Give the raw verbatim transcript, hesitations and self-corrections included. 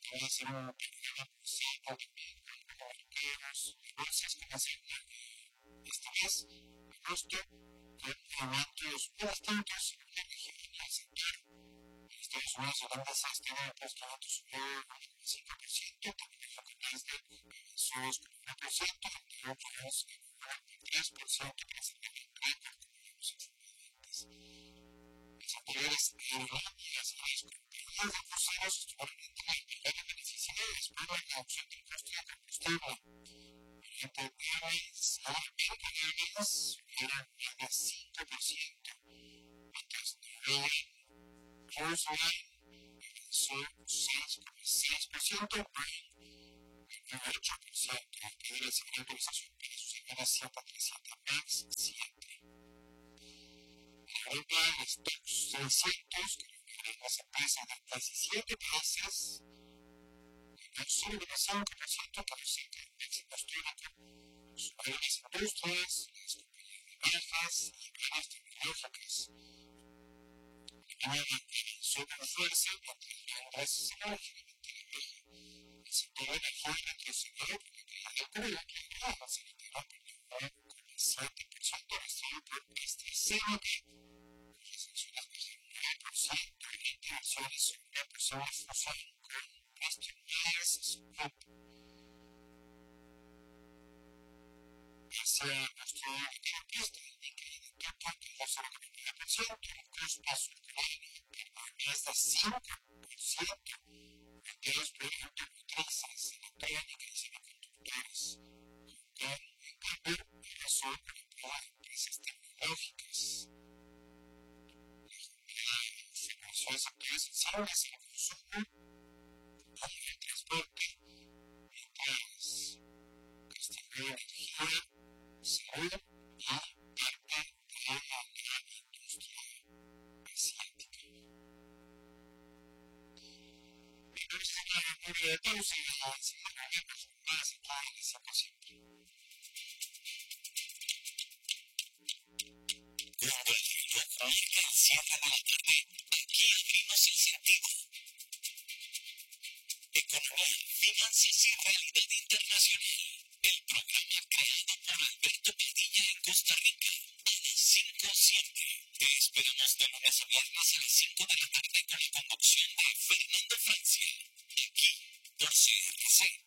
puede ser un pequeño cosito también con comuniqueros, bolsas que hacen este mes, agosto, con movimientos muy distintos en la región y el sector. En Estados Unidos el índice este año prácticamente subió uno coma cinco por ciento, también el que Nasdaq avanzó dos coma uno por ciento, el Dow Jones uno coma tres por ciento, presentando un récord, como habíamos informado antes. Las actividades aerolíneas y las compañías de cruceros estuvieron entre las mayores beneficiadas por la reducción del costo de combustible. United Airlines, American Airlines subieron más de cinco por ciento, mientras Norwegian Cruise Line avanzó seis coma seis por ciento, Boeing ganó ocho por ciento, al pedir el señor autorización para sus aviones siete trescientos MAX siete. En Europa, el stock seiscientos, que reúne las empresas de diecisiete países, ganó cero coma cinco por ciento por cerca del máximo histórico. Subieron las industrias, las compañías de gafas y varias tecnológicas. Alemania avanzó con fuerza, mientras Londres se ligeramente la baja. El sector de energía retrocedió por la caída del crudo, que ahora se lideró por el uno coma siete por ciento, arrastrado por AstraZeneca, cuyas acciones bajaron nueve por ciento y la inversiones sobre una posible fusión con Bristol Myers Squibb. Asia mostró una pista de Nikkei de Tokio cayó cero coma nueve por ciento, el Kospi surcoreano perdió más de cinco por ciento, volteados por automotrices, electrónica y semiconductores. Hong Kong, en cambio, arrasó con apoyo de empresas tecnológicas. La jornada favoreció a sectores sensibles al consumo y al transporte, mientras castigó energía, salud y parte de la industria asiática. Entonces, la memoria de pausa y enseguida volvemos con más aquí en la cinco siempre. Cuando el reloj marca el cierre de la tarde, aquí abrimos el sentido. Economía, finanzas y realidad internacional. El programa creado por Alberto Padilla en Costa Rica. A las cinco siempre. Te esperamos de lunes a viernes a las cinco de la